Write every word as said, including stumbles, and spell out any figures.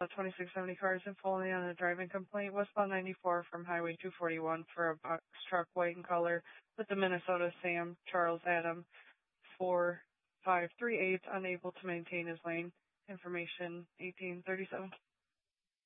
twenty-six seventy cars in fully on a driving complaint, westbound ninety-four from Highway two forty-one for a box truck white in color with the Minnesota Sam Charles Adam four five three eight unable to maintain his lane. Information eighteen thirty-seven.